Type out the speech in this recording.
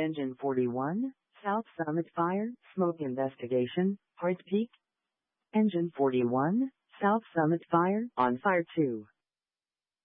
Engine 41, South Summit Fire, Smoke Investigation, Heart Peak. Engine 41, South Summit Fire, on fire 2.